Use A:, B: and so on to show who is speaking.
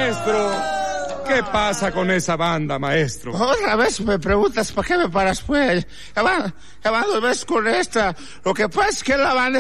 A: Maestro, ¿qué pasa con esa banda, maestro?
B: Otra vez me preguntas, ¿para qué me paras, pues? Ya van 2 veces con esta. Lo que pasa es que la banda